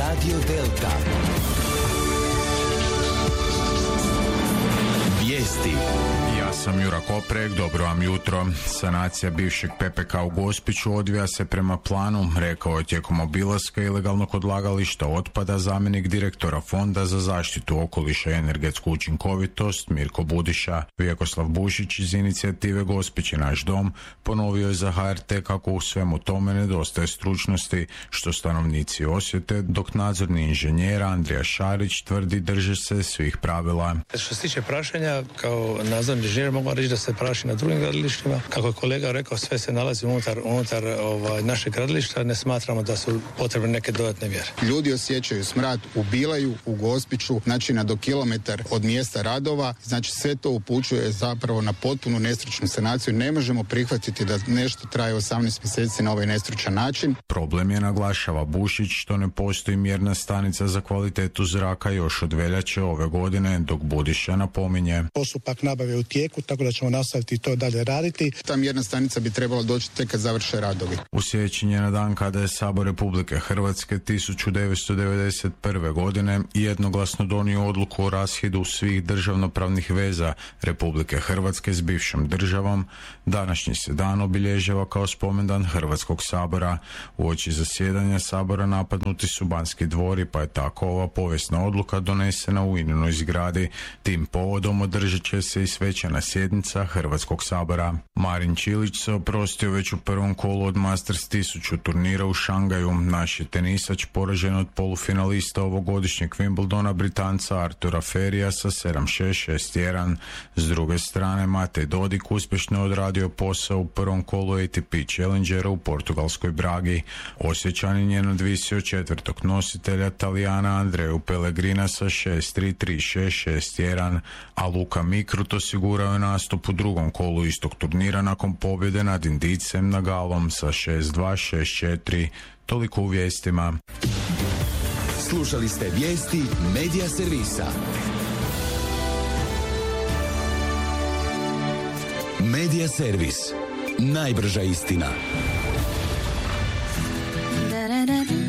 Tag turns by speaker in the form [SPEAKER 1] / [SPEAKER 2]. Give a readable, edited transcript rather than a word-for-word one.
[SPEAKER 1] Radio Delta. Vijesti.
[SPEAKER 2] Ja sam Jura Koprek, dobro vam jutro. Sanacija bivšeg PPK u Gospiću odvija se prema planu, rekao je tijekom obilaska ilegalnog odlagališta otpada zamjenik direktora Fonda za zaštitu okoliša i energetsku učinkovitost Mirko Budiša. Vjekoslav Bušić iz inicijative Gospić je naš dom ponovio je za HRT kako u svemu tome nedostaje stručnosti, što stanovnici osjete, dok nadzorni inženjer Andrija Šarić tvrdi drže se svih pravila.
[SPEAKER 3] Što se tiče prašenja, kao nadzorni inženjer mogu reći da se praši na drugim gradilištima. Kako je kolega rekao, sve se nalazi unutar našeg gradilišta, ne smatramo da su potrebne neke dodatne mjere.
[SPEAKER 4] Ljudi osjećaju smrad u Bilaju, u Gospiću, znači na do kilometar od mjesta radova, znači sve to upućuje zapravo na potpunu nestručnu sanaciju. Ne možemo prihvatiti da nešto traje 18 mjeseci na ovaj nestručan način.
[SPEAKER 2] Problem je, naglašava Bušić, što ne postoji mjerna stanica za kvalitetu zraka još od veljače ove godine, dok Budiša napominje.
[SPEAKER 5] Postupak nabave u tijeku, tako da ćemo nastaviti to dalje raditi.
[SPEAKER 4] Ta mjerna stanica bi trebala doći tek kad završe radovi.
[SPEAKER 2] U siječnju je na dan kada je Sabor Republike Hrvatske 1991. godine jednoglasno donio odluku o raskidu svih državnopravnih veza Republike Hrvatske s bivšom državom. Današnji se dan obilježava kao spomendan Hrvatskog sabora. Uoči zasjedanja Sabora napadnuti su Banski dvori, pa je tako ova povijesna odluka donesena u INA-inoj zgradi. Tim povodom održat će se i svečana sjednica Hrvatskog sabora. Marin Čilić se oprostio već u prvom kolu od Masters 1000 turnira u Šangaju. Naš je tenisač poražen od polufinalista ovogodišnjeg Wimbledona, Britanca Artura Ferija sa 7-6, 6-1. S druge strane, Matej Dodik uspješno odradio posao u prvom kolu ATP Challengera u portugalskoj Bragi. Osječanin je nadvisio četvrtog nositelja Talijana Andreju Pellegrina sa 6-3, 3-6, 6-1, a Luka Mikrut osigurao je nastup u drugom kolu istog turnira nakon pobjede nad Indijcem Nagalom sa 6-2, 6-4. Toliko u vijestima.
[SPEAKER 1] Slušali ste vijesti Medija servisa. Medija servis. Najbrža istina.